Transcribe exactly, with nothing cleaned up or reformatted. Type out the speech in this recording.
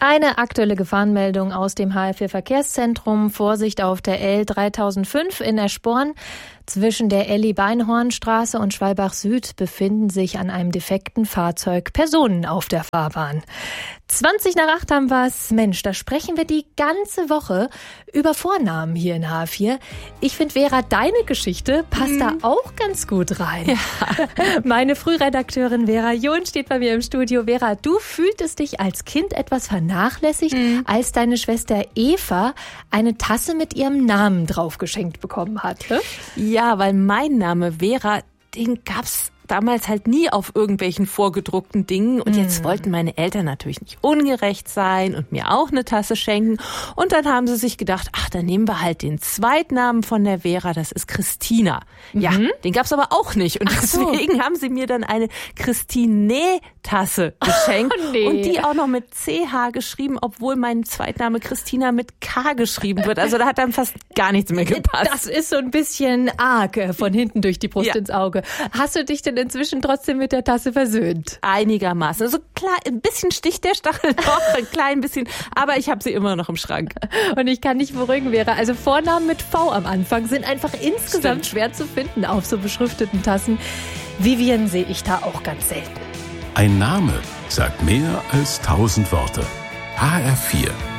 Eine aktuelle Gefahrenmeldung aus dem H F vier Verkehrszentrum. Vorsicht auf der L dreitausendfünf in Eschborn. Zwischen der Elli-Beinhorn-Straße und Schwalbach-Süd befinden sich an einem defekten Fahrzeug Personen auf der Fahrbahn. zwanzig nach acht haben wir's. Mensch, da sprechen wir die ganze Woche über Vornamen hier in H vier. Ich finde, Vera, deine Geschichte passt mhm. da auch ganz gut rein. Ja. Meine Frühredakteurin Vera John steht bei mir im Studio. Vera, du fühltest dich als Kind etwas vernachlässigt, mhm. als deine Schwester Eva eine Tasse mit ihrem Namen drauf geschenkt bekommen hatte. Ja, weil mein Name Vera, den gab's damals halt nie auf irgendwelchen vorgedruckten Dingen. Und jetzt wollten meine Eltern natürlich nicht ungerecht sein und mir auch eine Tasse schenken. Und dann haben sie sich gedacht, ach, dann nehmen wir halt den Zweitnamen von der Vera, das ist Christina. Mhm. Ja, den gab's aber auch nicht. Und deswegen so. haben sie mir dann eine Christine-Tasse geschenkt. Oh, nee. Und die auch noch mit C H geschrieben, obwohl mein Zweitname Christina mit K geschrieben wird. Also da hat dann fast gar nichts mehr gepasst. Das ist so ein bisschen arg von hinten durch die Brust ja. ins Auge. Hast du dich denn inzwischen trotzdem mit der Tasse versöhnt? Einigermaßen. Also klar, ein bisschen sticht der Stachel noch, ein klein bisschen, aber ich habe sie immer noch im Schrank. Und ich kann dich beruhigen, Vera. Also Vornamen mit V am Anfang sind einfach insgesamt Stimmt. schwer zu finden auf so beschrifteten Tassen. Vivian sehe ich da auch ganz selten. Ein Name sagt mehr als tausend Worte. H R vier